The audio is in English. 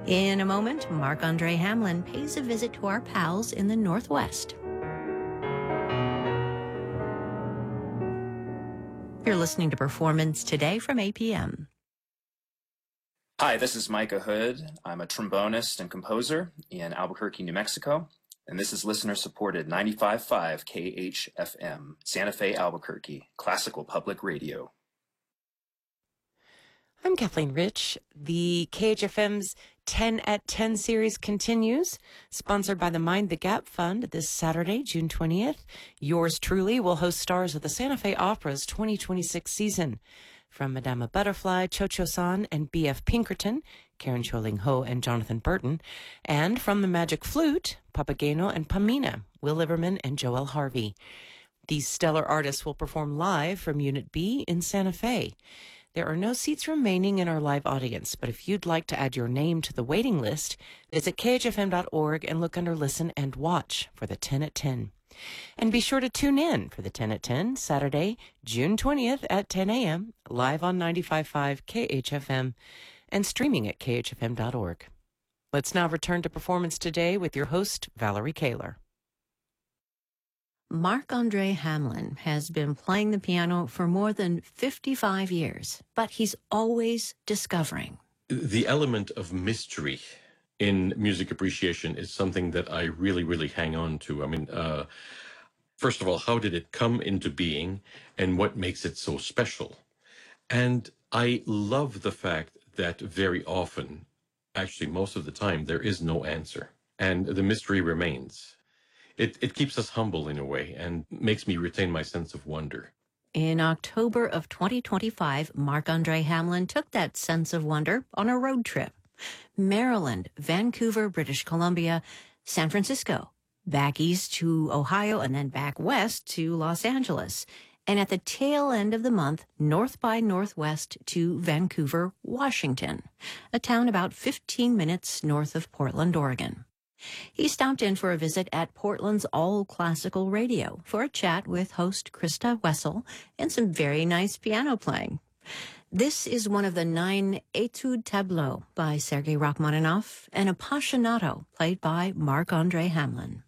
In a moment, Marc-Andre Hamelin pays a visit to our pals in the Northwest. You're listening to Performance Today from APM. Hi, this is Micah Hood. I'm a trombonist and composer in Albuquerque, New Mexico, and this is listener-supported 95.5 KHFM, Santa Fe, Albuquerque, classical public radio. I'm Kathleen Rich. The KHFM's 10 at 10 series continues, sponsored by the Mind the Gap Fund this Saturday, June 20th. Yours truly will host stars of the Santa Fe Opera's 2026 season. From Madama Butterfly, Cho-Cho-san, and B.F. Pinkerton, Karen Choling Ho and Jonathan Burton. And from the Magic Flute, Papageno and Pamina, Will Liverman and Joel Harvey. These stellar artists will perform live from Unit B in Santa Fe. There are no seats remaining in our live audience, but if you'd like to add your name to the waiting list, visit khfm.org and look under Listen and Watch for the 10 at 10. And be sure to tune in for the 10 at 10, Saturday, June 20th at 10 a.m., live on 95.5 KHFM and streaming at khfm.org. Let's now return to Performance Today with your host, Valerie Kaler. Marc-Andre Hamelin has been playing the piano for more than 55 years, but he's always discovering. The element of mystery in music appreciation is something that I really, really hang on to. I mean, first of all, how did it come into being and what makes it so special? And I love the fact that very often, actually most of the time, there is no answer and the mystery remains. It keeps us humble in a way and makes me retain my sense of wonder. In October of 2025, Marc-Andre Hamelin took that sense of wonder on a road trip. Maryland, Vancouver, British Columbia, San Francisco, back east to Ohio, and then back west to Los Angeles. And at the tail end of the month, north by northwest to Vancouver, Washington, a town about 15 minutes north of Portland, Oregon. He stopped in for a visit at Portland's All Classical Radio for a chat with host Krista Wessel and some very nice piano playing. This is one of the 9 Etude Tableaux by Sergei Rachmaninoff and Appassionato played by Marc-Andre Hamelin.